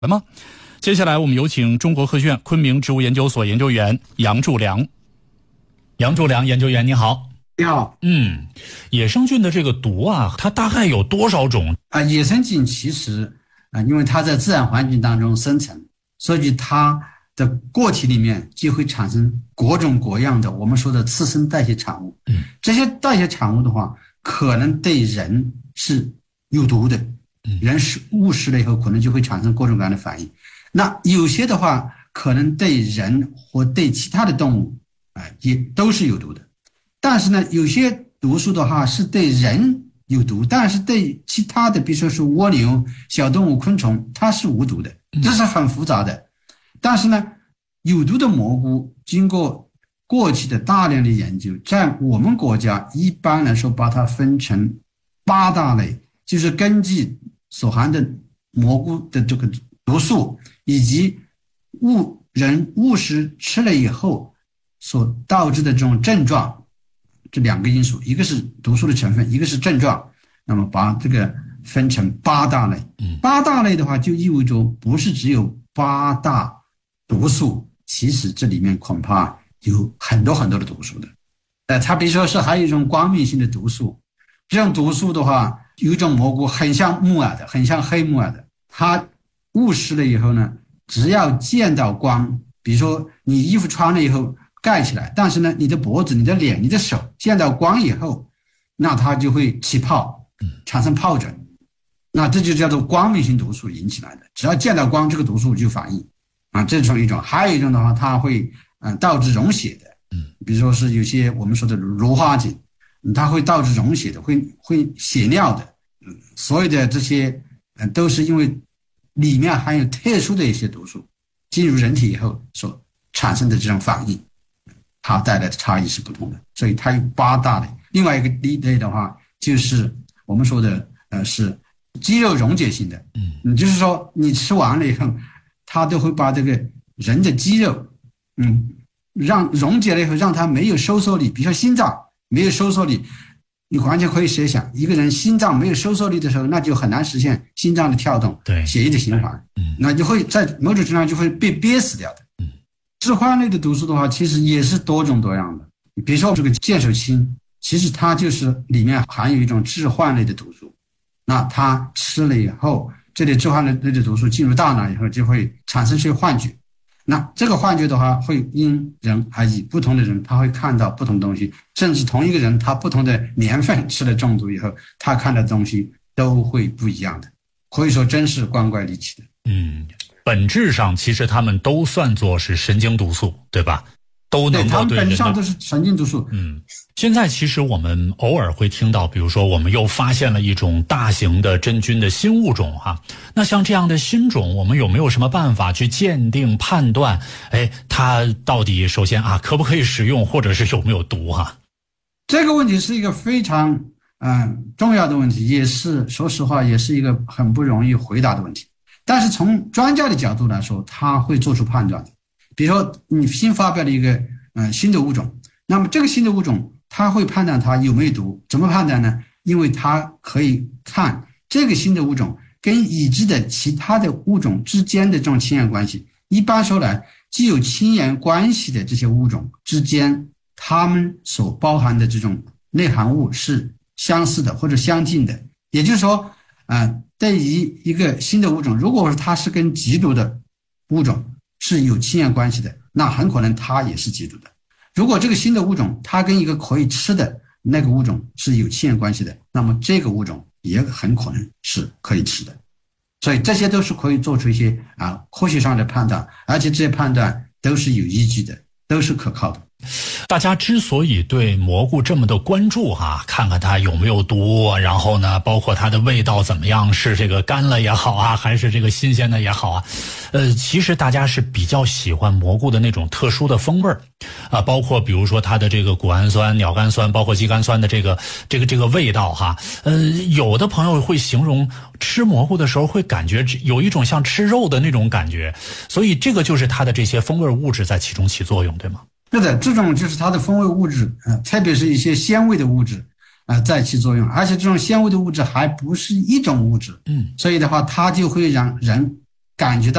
了吗？接下来我们有请中国科学院昆明植物研究所研究员杨柱良。杨柱良研究员，你好。 你好。 野生菌的这个毒啊，它大概有多少种？ 野生菌其实因为它在自然环境当中生存，所以它的个体里面就会产生各种各样的我们说的次生代谢产物。这些代谢产物的话，可能对人是有毒的，人误食了以后可能就会产生各种各样的反应。那有些的话可能对人或对其他的动物也都是有毒的。但是呢，有些毒素的话是对人有毒，但是对其他的比如说是蜗牛、小动物、昆虫它是无毒的，这是很复杂的。但是呢，有毒的蘑菇经过过去的大量的研究，在我们国家一般来说把它分成8大类，就是根据所含的蘑菇的这个毒素以及人误食吃了以后所导致的这种症状，这2个因素，一个是毒素的成分，一个是症状，那么把这个分成8大类。8大类的话就意味着不是只有8大毒素，其实这里面恐怕有很多很多的毒素的。它比如说是还有一种光明性的毒素，这种毒素的话，有一种蘑菇很像木耳的，很像黑木耳的，它误食了以后呢，只要见到光，比如说你衣服穿了以后盖起来，但是呢，你的脖子、你的脸、你的手见到光以后，那它就会起泡，产生疱疹。那这就叫做光明性毒素引起来的，只要见到光，这个毒素就反应这是一种。还有一种的话，它会导致溶血的，比如说是有些我们说的芦花菌，它会导致溶血的，会血尿的。所有的这些都是因为里面含有特殊的一些毒素进入人体以后所产生的这种反应，它带来的差异是不同的，所以它有8大类。另外一个类的话，就是我们说的是肌肉溶解性的，就是说你吃完了以后，它都会把这个人的肌肉让溶解了以后，让它没有收缩力。比如说心脏没有收缩力，你完全可以设想，一个人心脏没有收缩力的时候，那就很难实现心脏的跳动，血液的循环，那就会在某种程度上就会被憋死掉的。致幻类的毒素的话，其实也是多种多样的。比如说这个剑手青，其实它就是里面含有一种致幻类的毒素，那它吃了以后，这里致幻类的毒素进入大脑以后，就会产生些幻觉。那这个幻觉的话，会因人而异，不同的人他会看到不同的东西，甚至同一个人他不同的年份吃了中毒以后，他看到的东西都会不一样的，可以说真是光怪离奇的。 本质上其实他们都算作是神经毒素，对吧？都能够对人的， 他们本质上都是神经毒素。 现在其实我们偶尔会听到，比如说我们又发现了一种大型的真菌的新物种那像这样的新种，我们有没有什么办法去鉴定判断它到底首先可不可以使用，或者是有没有毒这个问题是一个非常重要的问题，也是说实话也是一个很不容易回答的问题。但是从专家的角度来说，他会做出判断的。比如说你新发表了一个新的物种，那么这个新的物种他会判断它有没有毒。怎么判断呢？因为他可以看这个新的物种跟已知的其他的物种之间的这种亲缘关系。一般说来，既有亲缘关系的这些物种之间，它们所包含的这种内含物是相似的或者相近的。也就是说对于一个新的物种，如果说它是跟极毒的物种是有亲缘关系的，那很可能它也是极毒的。如果这个新的物种它跟一个可以吃的那个物种是有亲缘关系的，那么这个物种也很可能是可以吃的。所以这些都是可以做出一些科学上的判断，而且这些判断都是有依据的，都是可靠的。 大家之所以对蘑菇这么的关注看看它有没有毒，然后呢包括它的味道怎么样，是这个干了也好还是这个新鲜的也好其实大家是比较喜欢蘑菇的那种特殊的风味包括比如说它的这个谷氨酸、鸟苷酸，包括肌苷酸的这个味道有的朋友会形容吃蘑菇的时候会感觉有一种像吃肉的那种感觉，所以这个就是它的这些风味物质在其中起作用，对吗？ 是的，这种就是它的风味物质特别是一些鲜味的物质在起作用，而且这种鲜味的物质还不是一种物质，所以的话它就会让人感觉到